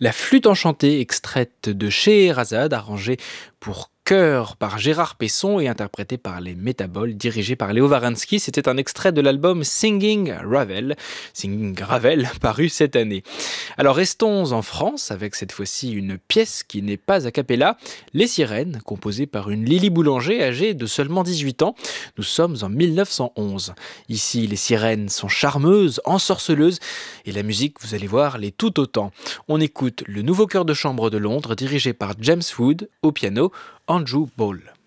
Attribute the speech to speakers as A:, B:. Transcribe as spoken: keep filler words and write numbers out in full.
A: La flûte enchantée, extraite de Scheherazade, arrangée pour chœur par Gérard Pesson et interprétée par les Métaboles, dirigée par Léo Waransky. C'était un extrait de l'album Singing Ravel, Singing Ravel, paru cette année. Alors restons en France avec cette fois-ci une pièce qui n'est pas a cappella, Les Sirènes, composée par une Lily Boulanger âgée de seulement dix-huit ans. Nous sommes en mille neuf cent onze. Ici, les sirènes sont charmeuses, ensorceleuses, et la musique, vous allez voir, l'est tout autant. On écoute le nouveau chœur de chambre de Londres dirigé par James Wood au piano, Andrew Ball.